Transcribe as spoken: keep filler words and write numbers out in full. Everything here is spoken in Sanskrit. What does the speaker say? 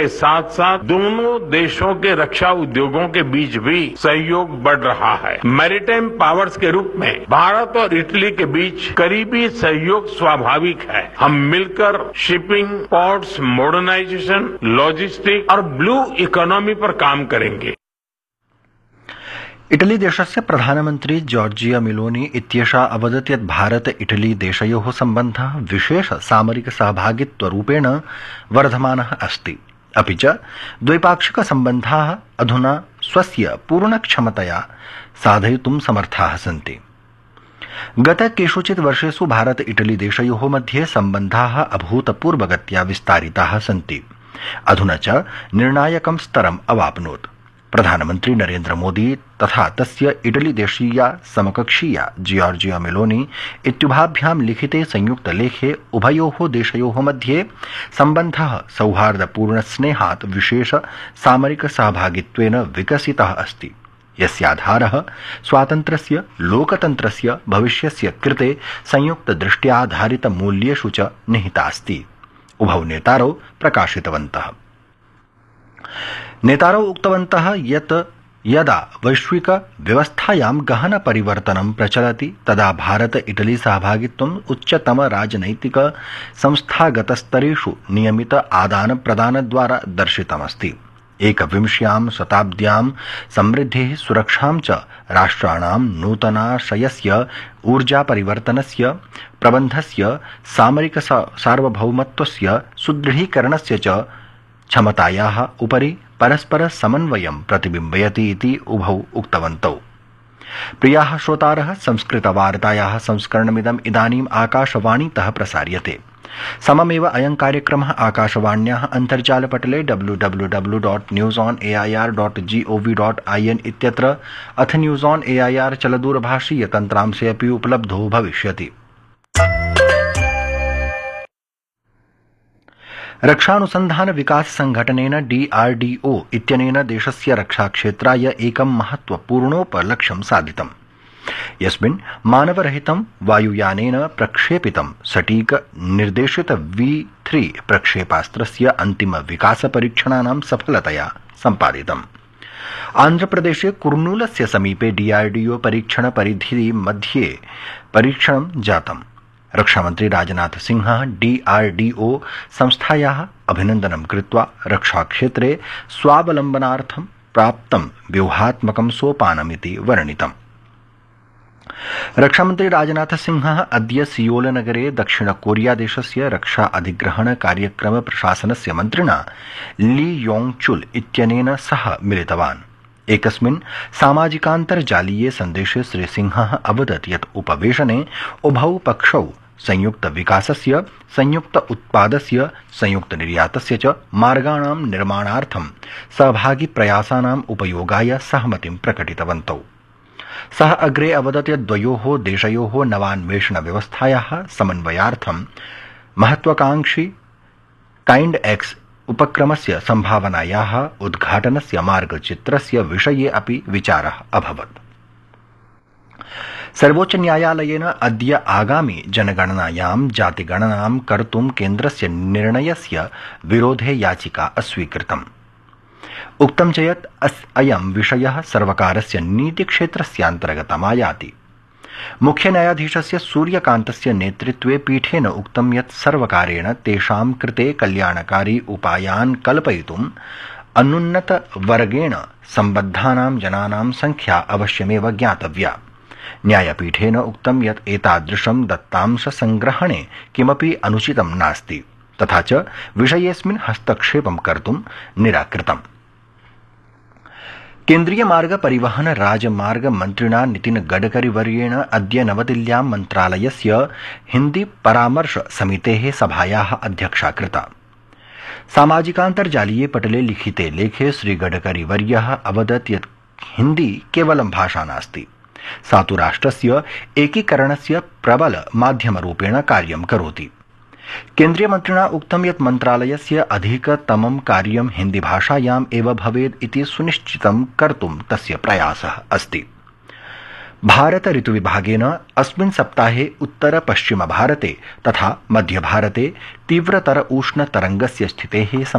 के साथ साथ दोनों देशों के रक्षा उद्योगों के बीच भी सहयोग बढ़ रहा है। मैरीटाइम पावर्स के रूप में भारत और इटली के बीच करीबी सहयोग स्वाभाविक है। हम मिलकर शिपिंग, पोर्ट्स, मॉडर्नाइजेशन, लॉजिस्टिक और ब्लू इकोनॉमी पर काम करेंगे। इटली देशस्य प्रधानमन्त्री जॉर्जिया मेलोनी इत्येषा अवदत् यत् भारत इटली देशयोः सम्बन्धः विशेष सामरिक सहभागित्वरूपेण वर्धमानः अस्ति, अपि च द्वैपाक्षिक सम्बन्धाः अधुना स्वस्य पूर्णक्षमतया साधयितुं समर्थाः सन्ति। गत केषुचित् वर्षेषु भारत इटली देशयोः मध्ये सम्बन्धाः अभूतपूर्वगत्या विस्तारिताः सन्ति। अधुना च निर्णायकं स्तरम् अवाप्नोत्। प्रधानमन्त्री नरेन्द्र मोदी तथा तस्य इटली देशीया समकक्षीया जॉर्जिया मेलोनी इत्युभाभ्यां लिखिते संयुक्तलेखे उभयोः देशयोः मध्ये सम्बन्धः सौहार्दपूर्णस्नेहात् विशेष सामरिक सहभागित्वेन विकसितः अस्ति, यस्याधारः स्वातन्त्र्यस्य, लोकतन्त्रस्य भविष्यस्य कृते संयुक्तदृष्ट्याधारितमूल्येषु च निहितास्ति, उभौ नेतारौ प्रकाशितवन्तः। नेतारौ उक्तवन्तः यत् यदा वैश्विक व्यवस्थायां गहन परिवर्तनं प्रचलति तदा भारत इटली सहभागित्वम् उच्चतम राजनैतिक संस्थागतस्तरेषु नियमित आदान प्रदानद्वारा दर्शितमस्ति। एकविंश्यां शताब्द्यां समृद्धेः सुरक्षां च राष्ट्राणां नूतनाशयस्य, ऊर्जा परिवर्तनस्य, प्रबन्धस्य, सामरिक सार्वभौमत्वस्य सुदृढीकरणस्य च क्षमतायाः उपरि परस्पर समन्वयं प्रतिबिम्बयति इति उभौ उक्तवन्तौ। प्रियाः श्रोतारः, संस्कृतवार्तायाः संस्करणमिदम् इदानीम् आकाशवाणीतः प्रसार्यते। सममेव अयं कार्यक्रमः आकाशवाण्याः अन्तर्जालपटले W W W dot news on A I R dot G O V dot I N इत्यत्र अथ news on A I R चलदूरभाषीय तन्त्रांशे अपि उपलब्धो भविष्यति। रक्षानुसन्धान विकास संघटनेन डी आर डी ओ इत्यनेन देशस्य रक्षाक्षेत्राय एकं महत्वपूर्णोपलक्ष्यं साधितम्, यस्मिन् मानवरहितं वायुयानेन प्रक्षेपितं सटीक निर्देशित वी थ्री प्रक्षेपास्त्रस्य अन्तिम विकास परीक्षणानां सफलतया सम्पादितम्। आन्ध्रप्रदेशे कुर्नूलस्य समीपे डी आर डी ओ परीक्षण परिधि मध्ये परीक्षणं जातम्। रक्षामन्त्री राजनाथ सिंहः डी आर डी ओ संस्थायाः अभिनन्दनं कृत्वा रक्षाक्षेत्रे स्वावलम्बनार्थं प्राप्तं व्यूहात्मकं सोपानमिति वर्णितम्। रक्षामन्त्री राजनाथ सिंहः अद्य सियोल नगरे दक्षिण कोरिया देशस्य रक्षा अधिग्रहण कार्यक्रम प्रशासनस्य मन्त्रिणा ली योंग चुल इत्यनेन सह मिलितवान्। एकस्मिन् सामाजिकान्तर्जालीये सन्देशे श्रीसिंहः अवदत् यत् उपवेशने उभौ पक्षौ संयुक्त विकासस्य, संयुक्त उत्पादस्य, संयुक्त निर्यातस्य च मार्गाणां निर्माणार्थं सहभागी प्रयासानाम् उपयोगाय सहमतिं प्रकटितवन्तौ। सः अग्रे अवदत् यत् द्वयोः देशयोः नवान्वेषण व्यवस्थायाः समन्वयार्थं महत्वाकांक्षी काइंड एक्स उपक्रमस्य सम्भावनायाः उद्घाटनस्य मार्गचित्रस्य विषये अपि विचारः अभवत्। सर्वोच्च न्यायालयेन अद्य आगामि जनगणनायां जातिगणनां कर्तुं केन्द्रस्य निर्णयस्य विरोधे याचिका अस्वीकृतम्। उक्तं च यत् अयं विषयः सर्वकारस्य नीतिक्षेत्रस्यान्तर्गतमायाति। मुख्य न्यायाधीशस्य सूर्यकान्तस्य नेतृत्वे पीठेन उक्तं यत् सर्वकारेण तेषां कृते कल्याणकारी उपायान् कल्पयितुम् अनुन्नतवर्गेण सम्बद्धानां जनानां संख्या अवश्यमेव ज्ञातव्या। न्यायपीठेन उक्तं यत् एतादृशं दत्तांशसंग्रहणे किमपि अनुचितं नास्ति, तथा च विषयेऽस्मिन् हस्तक्षेपं कर्तुं निराकृतम्। केन्द्रीय मार्ग परिवहन राजमार्ग मन्त्रिणा नितिन गडकरी वर्येण अद्य नवदिल्ल्यां मन्त्रालयस्य हिन्दी परामर्श समितेः सभायाः अध्यक्षा कृता। सामाजिकान्तर्जालीये पटले लिखिते लेखे श्रीगडकरी वर्यः अवदत् यत् हिन्दी केवलं भाषा नास्ति, सा तु राष्ट्रस्य एकीकरणस्य प्रबल माध्यमरूपेण कार्यं करोति। केन्द्रीयमन्त्रिणा उक्तं यत् मन्त्रालयस्य अधिकतमं कार्यं हिन्दीभाषायाम् एव भवेत् इति सुनिश्चितं कर्तुं तस्य प्रयासः अस्ति। भारत ऋतुविभागेन अस्मिन् सप्ताहे उत्तर पश्चिम भारते तथा मध्य भारते तीव्रतर उष्ण तरंगस्य स्थितेः